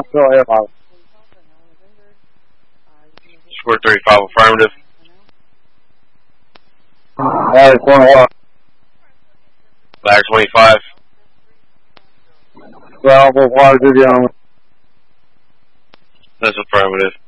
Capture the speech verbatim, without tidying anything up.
Go ahead, Bob. Score thirty-five, affirmative. Alright, corner one. Ladder twenty-five. Bravo, water to the armor. That's affirmative.